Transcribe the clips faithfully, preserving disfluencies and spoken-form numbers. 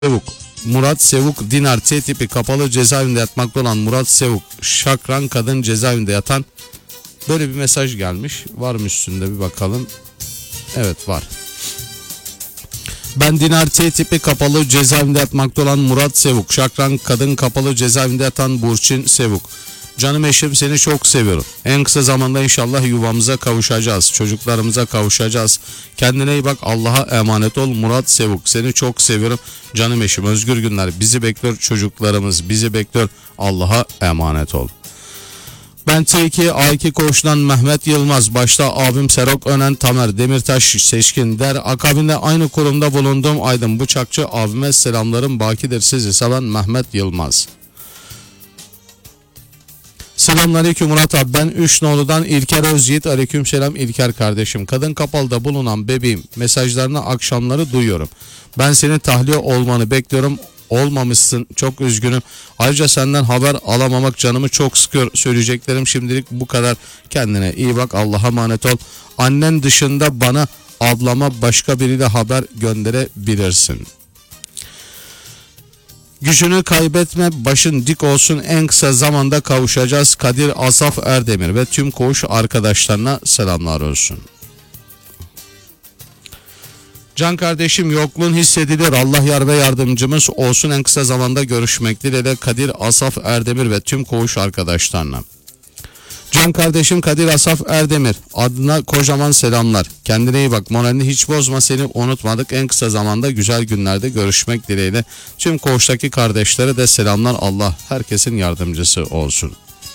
Sevuk, Murat Sevuk Dinar C tipi kapalı cezaevinde yatmakta olan Murat Sevuk Şakran kadın cezaevinde yatan, böyle bir mesaj gelmiş. Var mı üstünde bir bakalım. Evet var. Ben Dinar C tipi kapalı cezaevinde yatmakta olan Murat Sevuk Şakran kadın kapalı cezaevinde yatan Burçin Sevuk. Canım eşim, seni çok seviyorum. En kısa zamanda inşallah yuvamıza kavuşacağız. Çocuklarımıza kavuşacağız. Kendine iyi bak, Allah'a emanet ol Murat Sevuk. Seni çok seviyorum. Canım eşim, özgür günler bizi bekliyor. Çocuklarımız bizi bekliyor. Allah'a emanet ol. Ben T iki A iki koğuşundan Mehmet Yılmaz. Başta abim Serok Önen Tamer Demirtaş Seçkin der. Akabinde aynı kurumda bulunduğum Aydın Bıçakçı abime selamlarım bakidir. Sizi seven Mehmet Yılmaz. Selamünaleyküm Murat abi, ben Üç Nolu'dan İlker Özyiğit. Aleykümselam İlker kardeşim. Kadın kapalıda bulunan bebeğim mesajlarını akşamları duyuyorum. Ben senin tahliye olmanı bekliyorum. Olmamışsın, çok üzgünüm. Ayrıca senden haber alamamak canımı çok sıkıyor. Söyleyeceklerim şimdilik bu kadar. Kendine iyi bak, Allah'a emanet ol. Annen dışında bana, ablama başka biriyle haber gönderebilirsin. Gücünü kaybetme, başın dik olsun, en kısa zamanda kavuşacağız. Kadir Asaf Erdemir ve tüm koğuş arkadaşlarına selamlar olsun. Can kardeşim, yokluğun hissedilir. Allah yar ve yardımcımız olsun. En kısa zamanda görüşmek dileğiyle Kadir Asaf Erdemir ve tüm koğuş arkadaşlarına. Can kardeşim Kadir Asaf Erdemir adına kocaman selamlar. Kendine iyi bak, moralini hiç bozma, seni unutmadık. En kısa zamanda güzel günlerde görüşmek dileğiyle tüm koğuştaki kardeşlere de selamlar. Allah herkesin yardımcısı olsun.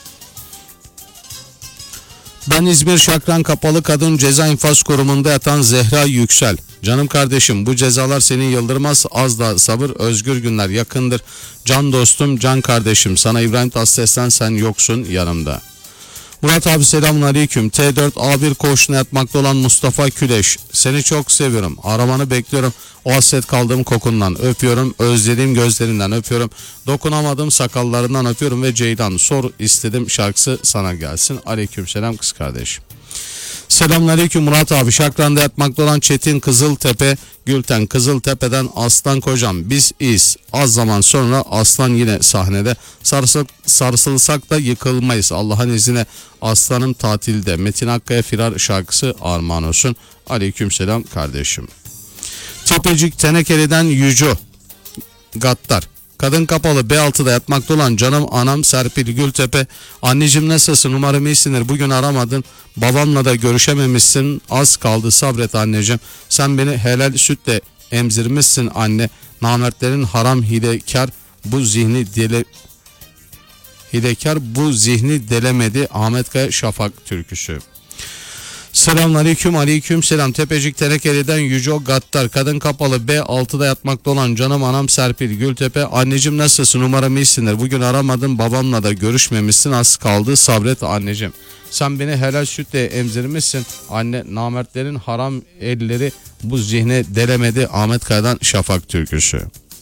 Ben İzmir Şakran Kapalı Kadın Ceza İnfaz Kurumu'nda yatan Zehra Yüksel. Canım kardeşim, bu cezalar seni yıldırmaz, az da sabır, özgür günler yakındır. Can dostum, can kardeşim, sana İbrahim Tatlıses'ten sen yoksun yanımda. Murat abi selamun aleyküm. T dört A bir koğuşuna yatmakta olan Mustafa Küleş. Seni çok seviyorum. Aramanı bekliyorum. O hasret kaldığım kokundan öpüyorum. Özlediğim gözlerinden öpüyorum. Dokunamadığım sakallarından öpüyorum ve Ceylan sor istedim şarkısı sana gelsin. Aleyküm selam kız kardeşim. Selamünaleyküm Murat abi. Şakran'da yatmakta olan Çetin Kızıltepe Gülten Kızıltepe'den Aslan kocam biz iyiyiz. Az zaman sonra Aslan yine sahnede. Sarsıl, sarsılsak da yıkılmayız. Allah'ın izniyle Aslan'ım tatilde. Metin Akkaya Firar şarkısı armağan olsun. Aleykümselam kardeşim. Tepecik Tenekeli'den Yücü Gattar. Kadın kapalı B altıda yatmakta olan canım anam Serpil Gültepe. Anneciğim nasılsın, umarım iyisindir. Bugün aramadın, babamla da görüşememişsin. Az kaldı, sabret anneciğim. Sen beni helal sütle emzirmişsin anne. Namertlerin haram hilekar bu zihni dele hilekar bu zihni delemedi. Ahmet Kaya Şafak türküsü. Selamünaleyküm, aleyküm selam. Tepecik Tenekeli'den Yüce Gattar. Kadın kapalı B altıda yatmakta olan canım anam Serpil Gültepe. Anneciğim nasılsın, umarım iyisindir. Bugün aramadın, babamla da görüşmemişsin. Az kaldı, sabret anneciğim. Sen beni helal sütle emzirmişsin anne. Namertlerin haram elleri bu zihne delemedi. Ahmet Kaya'dan Şafak türküsü.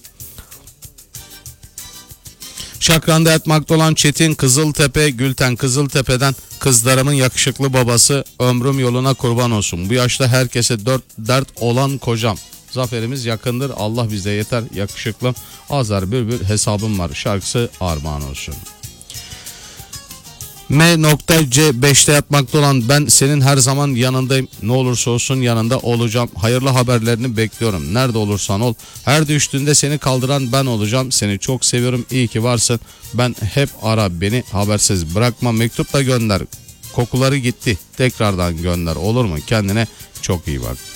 Şakran'da yatmakta olan Çetin Kızıltepe Gülten Kızıltepe'den kızlarımın yakışıklı babası, ömrüm yoluna kurban olsun. Bu yaşta herkese dört dert olan kocam. Zaferimiz yakındır, Allah bize yeter yakışıklım. Azar bülbül hesabım var şarkısı armağan olsun. M C beşte yatmakta olan ben senin her zaman yanındayım. Ne olursa olsun yanında olacağım. Hayırlı haberlerini bekliyorum. Nerede olursan ol. Her düştüğünde seni kaldıran ben olacağım. Seni çok seviyorum. İyi ki varsın. Ben hep ara beni, habersiz bırakma. Mektup da gönder. Kokuları gitti. Tekrardan gönder. Olur mu? Kendine çok iyi bak.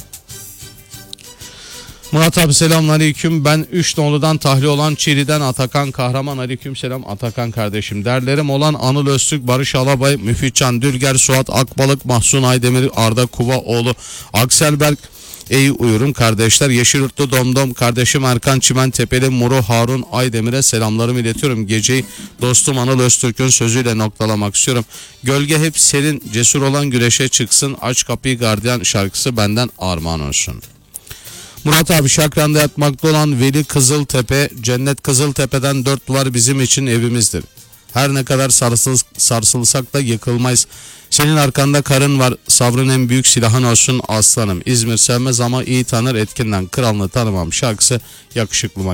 Murat abi selamünaleyküm. Ben Üç Nolu'dan tahliye olan Çiğli'den Atakan Kahraman. Aleykümselam Atakan kardeşim. Derlerim olan Anıl Öztürk, Barış Alabay, Müfitcan Dülger, Suat Akbalık, Mahsun Aydemir, Arda Kuvaoğlu, Akselberk, Ey uyurum kardeşler. Yeşilyurtlu Domdom kardeşim Erkan Çimen Tepeli, Muru Harun Aydemir'e selamlarımı iletiyorum. Geceyi dostum Anıl Öztürk'ün sözüyle noktalamak istiyorum. Gölge hep serin, cesur olan güreşe çıksın. Aç kapıyı gardiyan şarkısı benden armağan olsun. Murat abi Şakran'da yatmakta olan Veli Kızıltepe, Cennet Kızıltepe'den dört duvar bizim için evimizdir. Her ne kadar sarsıl, sarsılsak da yıkılmayız. Senin arkanda karın var, sabrın en büyük silahın olsun aslanım. İzmir sevmez ama iyi tanır, Etkinden kralını tanımam şarkısı yakışıklıma